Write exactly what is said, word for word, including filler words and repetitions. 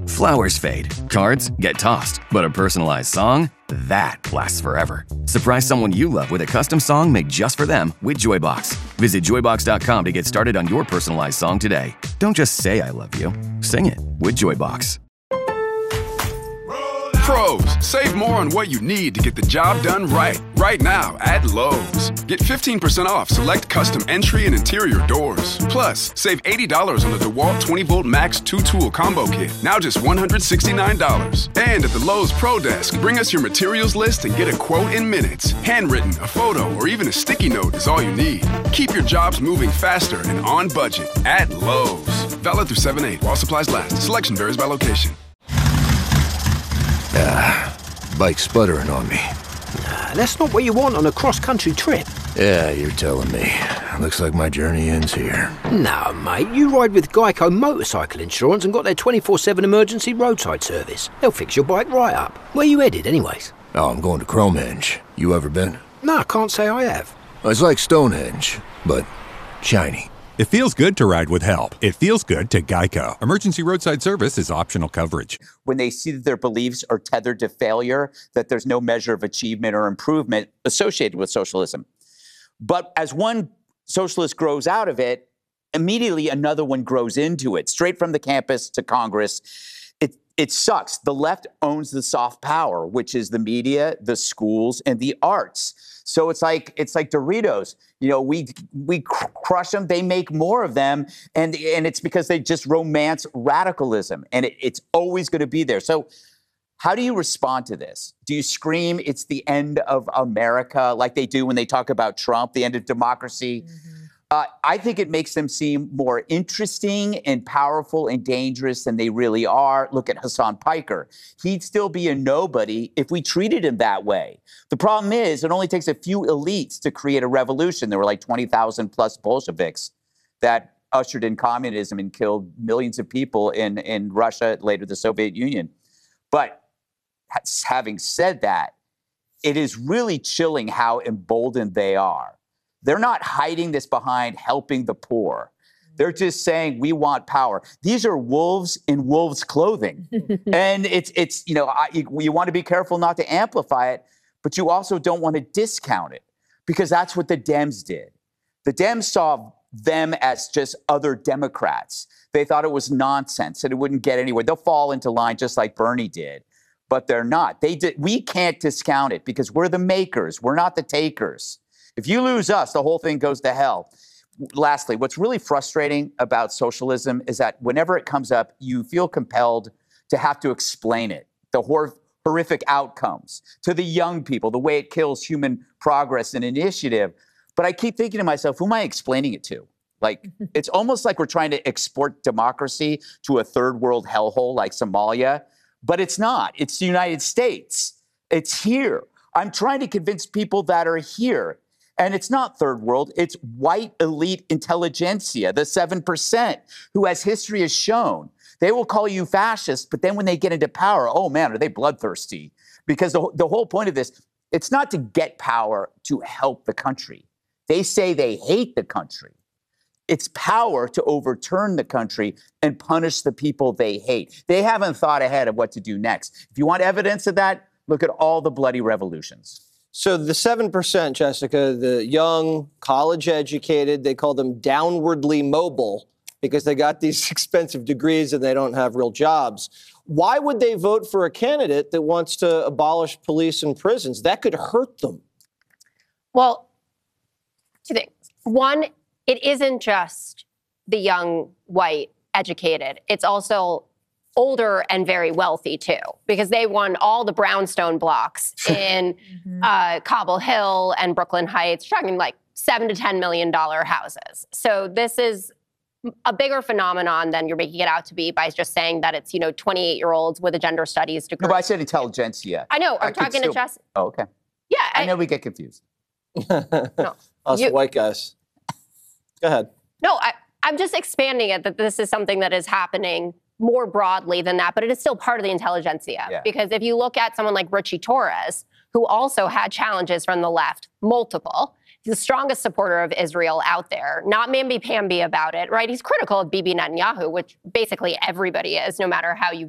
Flowers fade, cards get tossed, but a personalized song? That lasts forever. Surprise someone you love with a custom song made just for them with Joybox. Visit joybox dot com to get started on your personalized song today. Don't just say I love you. Sing it with Joybox. Pros, save more on what you need to get the job done right. Right now at Lowe's. Get fifteen percent off select custom entry and interior doors. Plus, save eighty dollars on the DeWalt twenty volt Max two tool combo kit. Now just one hundred sixty-nine dollars. And at the Lowe's Pro Desk, bring us your materials list and get a quote in minutes. Handwritten, a photo, or even a sticky note is all you need. Keep your jobs moving faster and on budget at Lowe's. Valid through seven eight while supplies last. Selection varies by location. Ah, bike's sputtering on me. Nah, that's not what you want on a cross-country trip. Yeah, you're telling me. Looks like my journey ends here. No, mate, you ride with Geico Motorcycle Insurance and got their twenty-four seven emergency roadside service. They'll fix your bike right up. Where you headed, anyways? Oh, I'm going to Cromenge. You ever been? No, I can't say I have. It's like Stonehenge, but shiny. It feels good to ride with help. It feels good to Geico. Emergency roadside service is optional coverage. When they see that their beliefs are tethered to failure, that there's no measure of achievement or improvement associated with socialism. But as one socialist grows out of it, immediately another one grows into it, straight from the campus to Congress. It, it sucks. The left owns the soft power, which is the media, the schools, and the arts. So it's like it's like Doritos. You know, we we cr- crush them, they make more of them, and and it's because they just romance radicalism, and it, it's always going to be there. So how do you respond to this? Do you scream it's the end of America like they do when they talk about Trump, the end of democracy? Mm-hmm. Uh, I think it makes them seem more interesting and powerful and dangerous than they really are. Look at Hassan Piker. He'd still be a nobody if we treated him that way. The problem is it only takes a few elites to create a revolution. There were like twenty thousand plus Bolsheviks that ushered in communism and killed millions of people in, in Russia, later the Soviet Union. But having said that, it is really chilling how emboldened they are. They're not hiding this behind helping the poor. They're just saying, we want power. These are wolves in wolves' clothing. And it's, it's you know, I, you, you want to be careful not to amplify it, but you also don't want to discount it because that's what the Dems did. The Dems saw them as just other Democrats. They thought it was nonsense and it wouldn't get anywhere. They'll fall into line just like Bernie did, but they're not. They did. We can't discount it because we're the makers. We're not the takers. If you lose us, the whole thing goes to hell. Lastly, what's really frustrating about socialism is that whenever it comes up, you feel compelled to have to explain it, the hor- horrific outcomes to the young people, the way it kills human progress and initiative. But I keep thinking to myself, who am I explaining it to? Like, it's almost like we're trying to export democracy to a third world hellhole like Somalia, but it's not. It's the United States. It's here. I'm trying to convince people that are here. And it's not third world, it's white elite intelligentsia, the seven percent, who, as history has shown, they will call you fascist, but then when they get into power, oh man, are they bloodthirsty? Because the, the whole point of this, it's not to get power to help the country. They say they hate the country. It's power to overturn the country and punish the people they hate. They haven't thought ahead of what to do next. If you want evidence of that, look at all the bloody revolutions. So the seven percent, Jessica, the young, college-educated, they call them downwardly mobile because they got these expensive degrees and they don't have real jobs. Why would they vote for a candidate that wants to abolish police and prisons? That could hurt them. Well, two things. One, it isn't just the young, white, educated. It's also older and very wealthy, too, because they won all the brownstone blocks in mm-hmm. uh, Cobble Hill and Brooklyn Heights. You're talking like seven to ten million dollar houses. So this is a bigger phenomenon than you're making it out to be by just saying that it's, you know, twenty-eight year olds with a gender studies degree. No, but I said intelligentsia. I know. I'm I talking still... to Jess. Oh, okay. Yeah. I, I know we get confused. No. Us you... white guys. Go ahead. No, I, I'm just expanding it that this is something that is happening more broadly than that, but it is still part of the intelligentsia. Yeah. Because if you look at someone like Richie Torres, who also had challenges from the left, multiple, he's the strongest supporter of Israel out there, not mamby-pamby about it, right? He's critical of Bibi Netanyahu, which basically everybody is, no matter how you